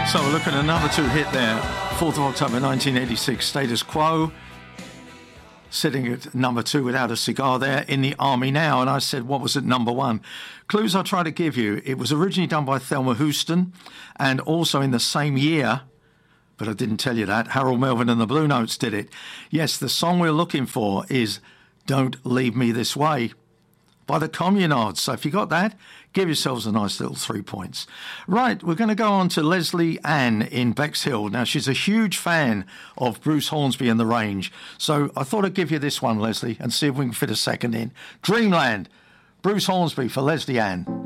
So we're looking at a number 2 hit there, 4th of October 1986, Status Quo, sitting at number 2 without a cigar there, In the Army Now. And I said, what was at number 1? Clues I try to give you. It was originally done by Thelma Houston, and also in the same year, but I didn't tell you that, Harold Melvin and the Blue Notes did it. Yes, the song we're looking for is Don't Leave Me This Way by the Communards. So if you got that, give yourselves a nice little 3 points. Right, we're going to go on to Leslie Ann in Bexhill. Now, she's a huge fan of Bruce Hornsby and the Range. So I thought I'd give you this one, Leslie, and see if we can fit a second in. Dreamland, Bruce Hornsby for Leslie Ann.